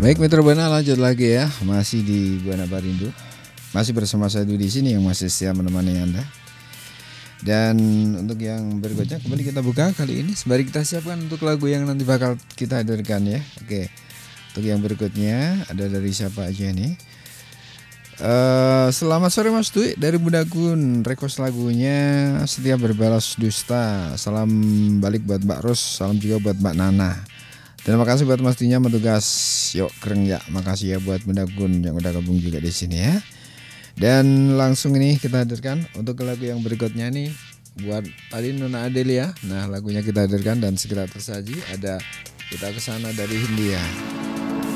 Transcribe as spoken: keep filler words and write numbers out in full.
Baik Mitra Buana, lanjut lagi ya, masih di Buana Barindo. Masih bersama saya Dudi di sini yang masih setia menemani Anda. Dan untuk yang berikutnya kembali kita buka kali ini sembari kita siapkan untuk lagu yang nanti bakal kita hadirkan ya. Oke. Untuk yang berikutnya ada dari siapa aja nih? Uh, selamat sore Mas Dwi dari Budagun. Request lagunya Setia Berbalas Dusta. Salam balik buat Mbak Ros, salam juga buat Mbak Nana. Terima kasih buat Mas Dinya mentugas. Yuk keren ya. Makasih ya buat Budagun yang udah gabung juga di sini ya. Dan langsung ini kita hadirkan untuk lagu yang berikutnya nih buat tadi Nona Adelia. Nah, lagunya kita hadirkan dan segera tersaji ada Kita Kesana dari Hindia.